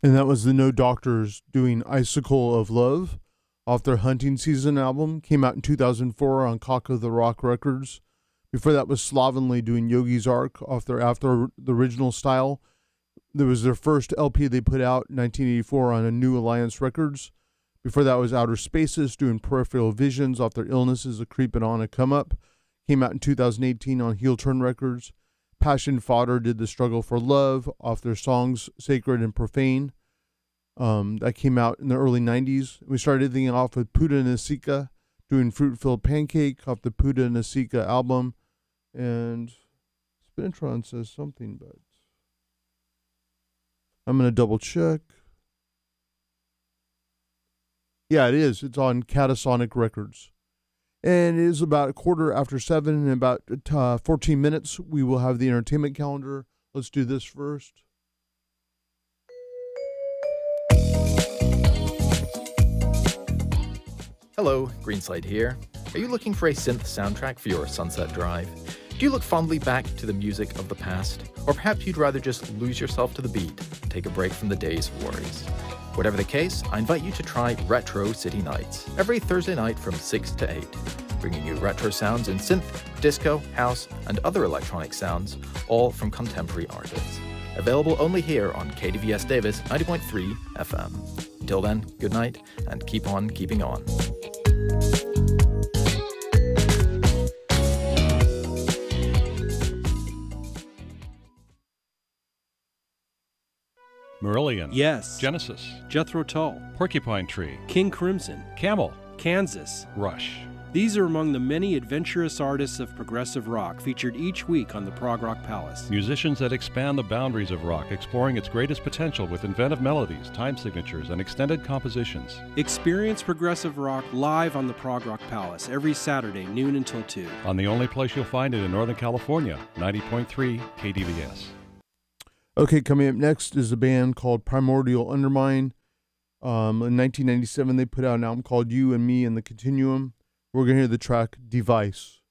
And that was the No Doctors doing Icicle of Love off their Hunting Season album. Came out in 2004 on Cock of the Rock Records. Before that was Slovenly doing Yogi's Ark off their After the Original Style. There was their first LP they put out in 1984 on a New Alliance Records. Before that was Outer Spaces doing Peripheral Visions off their Illnesses a Creepin' On a Come Up. Came out in 2018 on Heel Turn Records. Passion Fodder did The Struggle for Love off their songs Sacred and Profane. That came out in the early 90s. We started everything off with Puda Nasika doing Fruit Filled Pancake off the Puda Nasika album. And Spinitron says something, but I'm going to double check. Yeah, it is. It's on Catasonic Records. And it is about 7:15. In about 14 minutes, we will have the entertainment calendar. Let's do this first. Hello, Greenslade here. Are you looking for a synth soundtrack for your sunset drive? Do you look fondly back to the music of the past? Or perhaps you'd rather just lose yourself to the beat and take a break from the day's worries? Whatever the case, I invite you to try Retro City Nights every Thursday night from 6 to 8, bringing you retro sounds in synth, disco, house, and other electronic sounds, all from contemporary artists. Available only here on KDVS Davis 90.3 FM. Until then, good night, and keep on keeping on. Marillion. Yes. Genesis. Jethro Tull. Porcupine Tree. King Crimson. Camel. Kansas. Rush. These are among the many adventurous artists of progressive rock featured each week on the Prog Rock Palace. Musicians that expand the boundaries of rock, exploring its greatest potential with inventive melodies, time signatures, and extended compositions. Experience progressive rock live on the Prog Rock Palace every Saturday, noon until 2. On the only place you'll find it in Northern California, 90.3 KDVS. Okay, coming up next is a band called Primordial Undermine. In 1997, they put out an album called You and Me and the Continuum. We're going to hear the track Device.